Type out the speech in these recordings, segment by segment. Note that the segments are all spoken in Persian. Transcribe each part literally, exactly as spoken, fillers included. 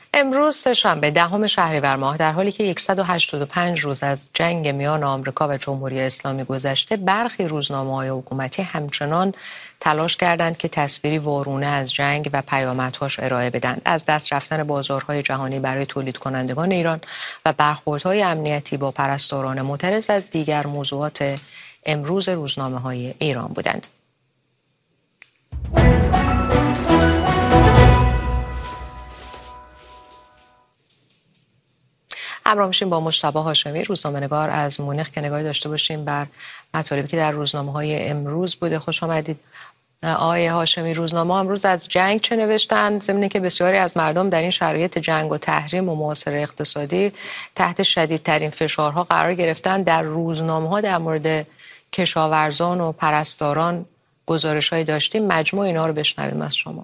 امروز سه‌شنبه دهم شهریور ماه در حالی که صد و هشتاد و پنج روز از جنگ میان آمریکا و جمهوری اسلامی گذشته، برخی روزنامه‌های حکومتی همچنان تلاش کردند که تصویری وارونه از جنگ و پیامدهاش ارائه بدن. از دست رفتن بازارهای جهانی برای تولید کنندگان ایران و برخوردهای امنیتی با پرستاران معترض از دیگر موضوعات امروز روزنامه‌های ایران بودند. همراه میشیم با مجتبی هاشمی، روزنامه‌نگار از مونیخ، که نگاهی داشته باشیم بر مطالبی که در روزنامه‌های امروز بوده. خوش آمدید آقای هاشمی. روزنامه امروز از جنگ چه نوشتند؟ ضمن که بسیاری از مردم در این شرایط جنگ و تحریم و محاصره اقتصادی تحت شدیدترین فشارها قرار گرفتن، در روزنامه‌ها در مورد کشاورزان و پرستاران گزارش‌هایی داشتیم. مجموع اینا رو بشنویم از شما.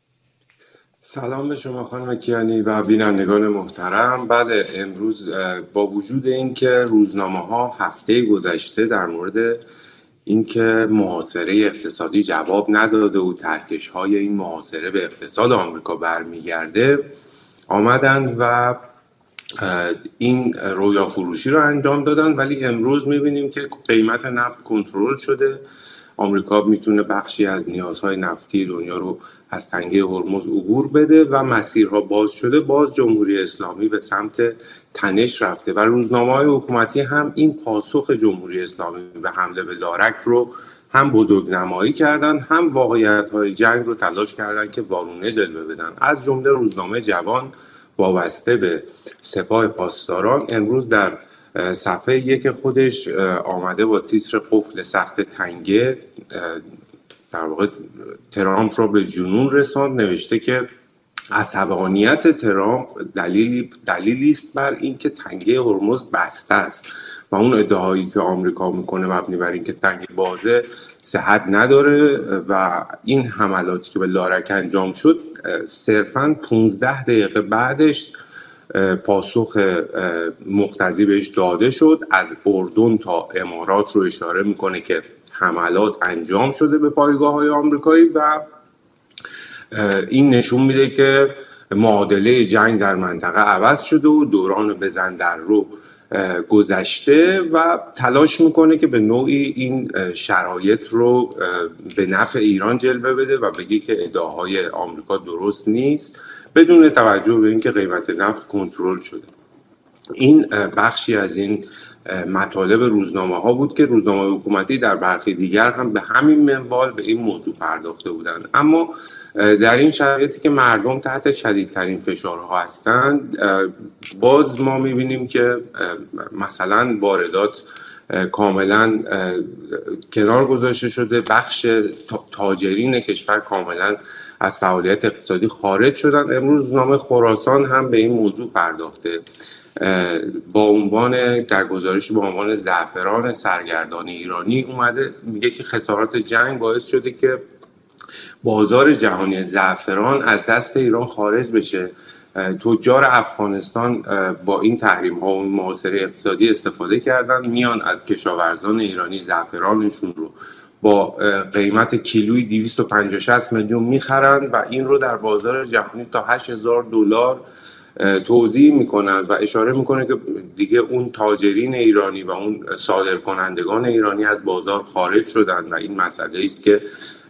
سلام به شما خانم کیانی و بینندگان محترم. بله، امروز با وجود اینکه روزنامه‌ها هفته گذشته در مورد اینکه محاصره اقتصادی جواب نداده و ترکش‌های این محاصره به اقتصاد آمریکا برمیگرده آمدن و این رویا فروشی رو انجام دادن، ولی امروز می‌بینیم که قیمت نفت کنترل شده. آمریکا میتونه بخشی از نیازهای نفتی دنیا رو از تنگه هرمز عبور بده و مسیرها باز شده. باز جمهوری اسلامی به سمت تنش رفته و روزنامه‌های حکومتی هم این پاسخ جمهوری اسلامی به حمله به لارک رو هم بزرگنمایی کردن، هم واقعیت‌های جنگ رو تلاش کردن که وارونه جلوه بدن. از جمله روزنامه جوان وابسته به سپاه پاسداران امروز در صفحه یک خودش آمده با تیتر قفل سخت تنگه در واقع ترامپ را به جنون رساند. نوشته که عصبانیت ترامپ دلیلی دلیلی است بر اینکه تنگه هرمز بسته است و اون ادعایی که آمریکا میکنه مبنی بر اینکه تنگه بازه صحت نداره و این حملاتی که به لارک انجام شد صرفاً پانزده دقیقه بعدش پاسخ مقتضی بهش داده شد. از اردن تا امارات رو اشاره میکنه که حملات انجام شده به پایگاه‌های آمریکایی و این نشون میده که معادله جنگ در منطقه عوض شده و دوران بزن در رو گذشته و تلاش میکنه که به نوعی این شرایط رو به نفع ایران جلوه بده و بگه که ادعاهای آمریکا درست نیست، بدون توجه به اینکه قیمت نفت کنترل شده. این بخشی از این مطالب روزنامه ها بود که روزنامه حکومتی در برخی دیگر هم به همین منوال به این موضوع پرداخته بودند. اما در این شرایطی که مردم تحت شدیدترین فشارها هستند، باز ما میبینیم که مثلا واردات کاملا کنار گذاشته شده، بخش تاجرین کشور کاملا از فعالیت اقتصادی خارج شدن. امروز روزنامه خراسان هم به این موضوع پرداخته با عنوان در گزارش با عنوان زعفران سرگردان ایرانی اومده میگه که خسارات جنگ باعث شده که بازار جهانی زعفران از دست ایران خارج بشه. تجار افغانستان با این تحریم ها و محاصره اقتصادی استفاده کردن، میان از کشاورزان ایرانی زعفرانشون رو با قیمت کیلویی دویست و پنجاه شصت میلیون میخرن و این رو در بازار جهانی تا هشت هزار دلار توزیع میکنن و اشاره میکنه که دیگه اون تاجرین ایرانی و اون صادرکنندگان ایرانی از بازار خارج شدن و این مسئله است که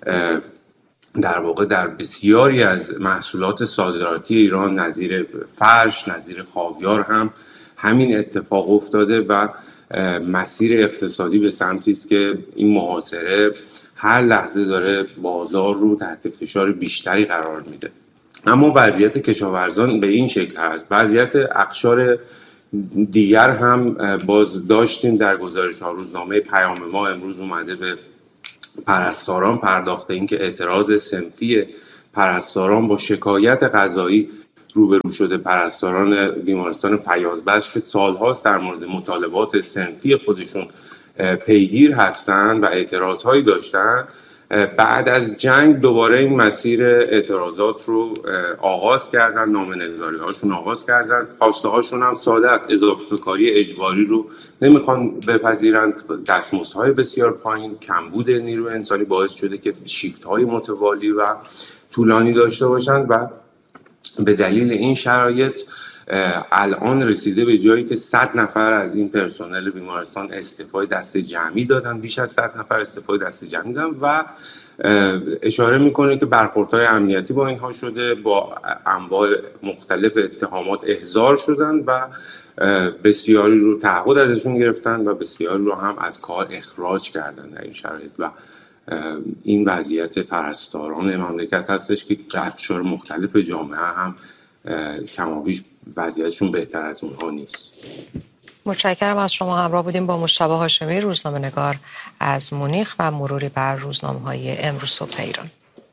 در واقع در بسیاری از محصولات صادراتی ایران نظیر فرش، نظیر خاویار هم همین اتفاق افتاده و مسیر اقتصادی به سمتی است که این محاصره هر لحظه داره بازار رو تحت فشار بیشتری قرار میده. اما وضعیت کشاورزان به این شکل هست. وضعیت اقشار دیگر هم باز داشتیم در گزارش ها. روزنامه پیام ما امروز اومده به پرستاران پرداخته، این که اعتراض صنفی پرستاران با شکایت قضایی روبرو شده. پرستاران بیمارستان فیاضبخش که سالهاست در مورد مطالبات صنفی خودشون پیگیر هستند و اعتراضهایی داشتن، بعد از جنگ دوباره این مسیر اعتراضات رو آغاز کردن، نامه‌نگاری هاشون آغاز کردن. خواسته هاشون هم ساده است، اضافه کاری اجباری رو نمیخوان بپذیرند. دستمزدهای بسیار پایین، کمبود نیروی انسانی باعث شده که شیفت های متوالی و طولانی داشته باشند و به دلیل این شرایط الان رسیده به جایی که صد نفر از این پرسنل بیمارستان استعفای دست جمعی دادن، بیش از صد نفر استعفای دست جمعی دادن و اشاره میکنه که برخوردهای امنیتی با اینها شده، با انواع مختلف اتهامات احضار شدن و بسیاری رو تعهد ازشون گرفتن و بسیاری رو هم از کار اخراج کردن در این شرایط. و این وضعیت پرستاران مملکت هستش که اقشار مختلف جامعه هم کمابیش وضعیتشون بهتر از اونها نیست. متشکرم از شما. همراه بودیم با مجتبی هاشمی، روزنامه‌نگار از مونیخ و مروری بر روزنامه‌های امروز صبح ایران.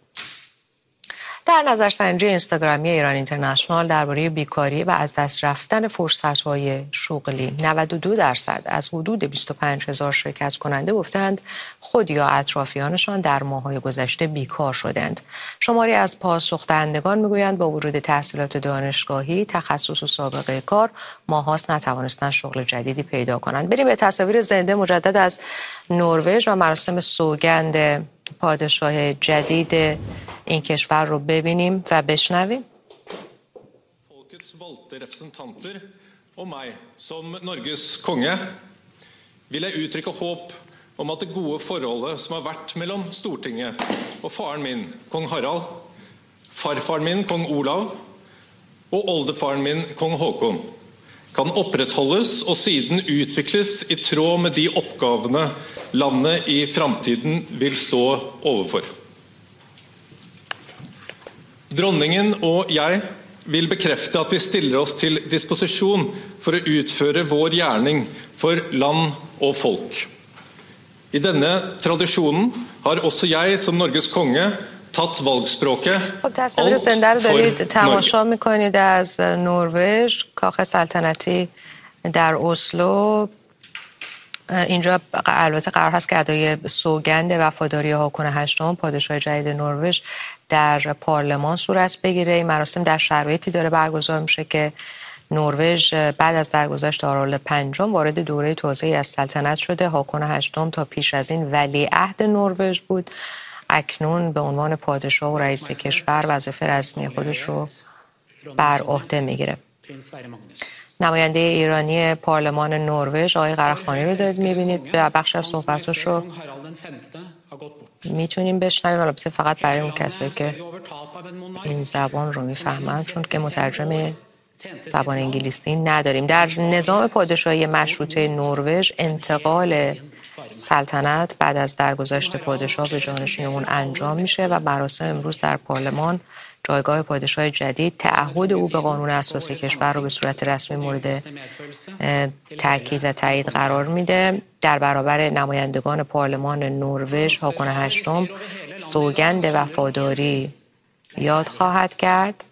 در نظرسنجی اینستاگرامی ایران اینترنشنال درباره بیکاری و از دست رفتن فرصت‌های شغلی، نود و دو درصد از حدود بیست و پنج هزار شرکت کننده گفتند خود یا اطرافیانشان در ماه‌های گذشته بیکار شدند. شماری از پاسخ دهندگان میگویند با وجود تحصیلات دانشگاهی، تخصص و سابقه کار، ماهاست نتوانستند شغل جدیدی پیدا کنند. بریم به تصاویر زنده مجدد از نروژ و مراسم سوگند پادشاه جدید این کشور رو ببینیم و بشنویم. Folkets valgte representanter og meg som Norges konge vil jeg uttrykke håp om at det gode forholdet som har vært mellom Stortinget og faren min, kong Harald, farfaren min, kong Olav, og oldefaren min, kong Håkon, kan opprettholdes og siden utvikles i tråd med de oppgavene landet i framtiden vil stå overfor. Dronningen og jeg vil bekrefte at vi stiller oss til disposisjon for å utføre vår gjerning for land og folk. I denne tradisjonen har også jeg som Norges konge tatt valgspråket خب تصویر زنده رو دارید تماشا میکنید از نروژ، کاخ سلطنتی در اسلو. اینجا البته قرار هست که ادای سوگند وفاداری هاکون هشتم پادشاه جدید نروژ در پارلمان صورت بگیره. این مراسم در شرایطی داره برگزار میشه که نروژ بعد از درگذشت آرل پنجم وارد دوره تازه‌ای از سلطنت شده. هاکون هشتم تا پیش از این ولیعهد نروژ بود، اکنون به عنوان پادشاه و رئیس کشور وظایف رسمی خودش رو بر عهده میگیره. نماینده ایرانی پارلمان نروژ آقای قرخانی رو دارید میبینید. به بخش از صحبتاش رو میتونیم بشنویم، البته فقط برای اون کسایی که این زبان رو میفهمن، چون که مترجم زبان انگلیسی نداریم. در نظام پادشاهی مشروطه نروژ انتقال سلطنت بعد از درگذشت پادشاه به جانشین اون انجام میشه و مراسم امروز در پارلمان جایگاه پادشاه جدید تعهد او به قانون اساسی کشور رو به صورت رسمی مورد تاکید و تایید قرار میده. در برابر نمایندگان پارلمان نروژ هاکون هشتم سوگند وفاداری یاد خواهد کرد.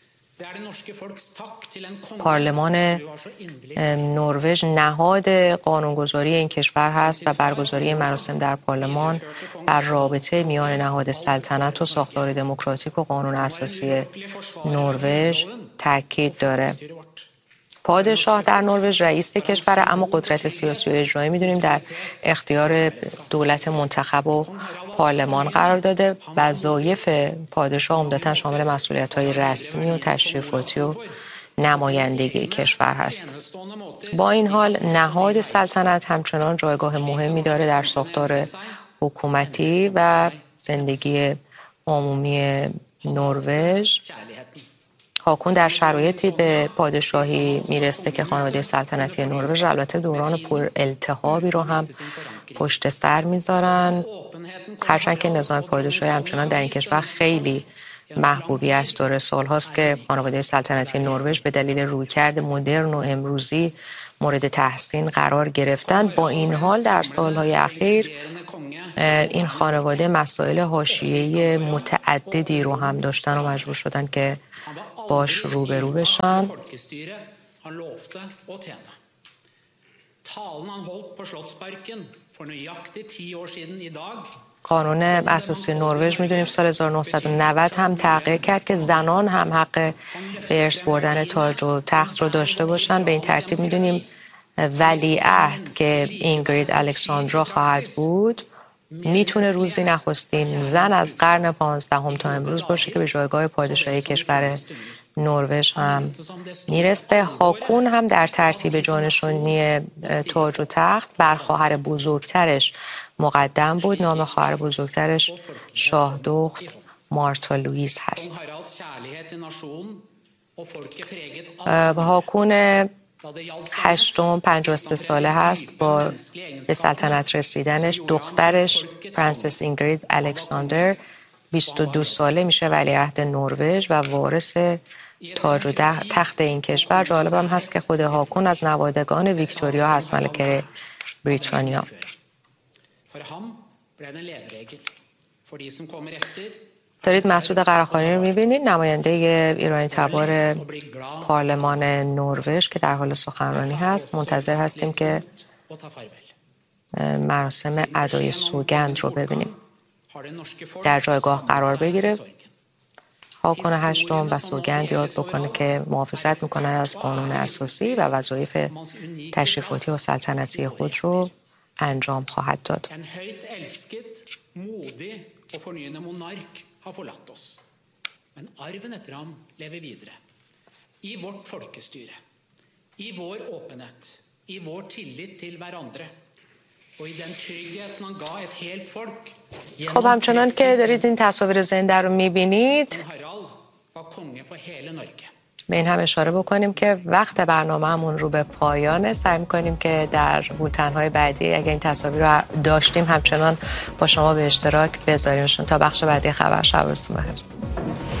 پارلمان نروژ نهاد قانونگذاری این کشور هست و برگزاری مراسم در پارلمان بر رابطه میان نهاد سلطنت و ساختار دموکراتیک و قانون اساسی نروژ تاکید داره. پادشاه در نروژ رئیس کشور، اما قدرت سیاسی و اجرایی میدونیم در اختیار دولت منتخب و پارلمان قرار داده. وظایف پادشاه عمدتاً شامل مسئولیت‌های رسمی و تشریفاتی و نمایندگی کشور هست. با این حال نهاد سلطنت همچنان جایگاه مهمی داره در ساختار حکومتی و زندگی عمومی نروژ. هاکون در شرایطی به پادشاهی میرسه که خانواده سلطنتی نروژ البته دوران پر التهابی رو هم پشت سر میذارن، هرچند که نظام پادشاهی همچنان در این کشور خیلی محبوبیت داره. سالهاست که خانواده سلطنتی نروژ به دلیل رویکرد مدرن و امروزی مورد تحسین قرار گرفتن. با این حال در سالهای اخیر این خانواده مسائل حاشیه‌ای متعددی رو هم داشتن و مجبور شدن که باش روبرو بشن. قانون اساسی نروژ میدونیم سال هزار و نهصد و نود هم تغییر کرد که زنان هم حق به ارث بردن تاج و تخت رو داشته باشن. به این ترتیب میدونیم ولیعهد که اینگرید الکساندرا خواهد بود میتونه روزی نخستین زن از قرن پانزدهم تا امروز باشه که به جایگاه پادشاهی کشور نروژ هم میرسه. هاکون هم در ترتیب جانشینی تاج و تخت بر خواهر بزرگترش مقدم بود. نام خواهر بزرگترش شاه دخت مارتا لوئیس هست. هاکون هشتم پنجاه و سه ساله هست. با به سلطنت رسیدنش دخترش پرنسس اینگرید الکساندر بیست و دو ساله میشه ولیعهد نروژ و وارث تاج و تخت این کشور. جالبم هست که خود هاکون از نوادگان ویکتوریا هست، ملکه بریتانیا. دارید مسعود قراخانی رو میبینید، نماینده ایرانی تبار پارلمان نروژ که در حال سخنرانی هست. منتظر هستیم که مراسم ادای سوگند رو ببینیم. در جایگاه قرار بگیره هاکون هشتم و سوگند یاد بکنه که محافظت میکنه از قانون اساسی و وظایف تشریفاتی و سلطنتی خود رو انجام خواهد داد. har forlatt oss. Men arven etter ham lever videre. I vårt folkestyre, i vår åpenhet, i vår tillit til hverandre, og i den tryggheten han ga et helt folk. خب همچنان که دارید این تصاویر زنده رو میبینید، var konge for hele Norge. به این هم اشاره بکنیم که وقت برنامه‌مون رو به پایانه. سعی می‌کنیم که در بولتن‌های بعدی اگه این تصاویر رو داشتیم همچنان با شما به اشتراک بذاریمشون. تا بخش بعدی خبر، شب روزتون بخیر.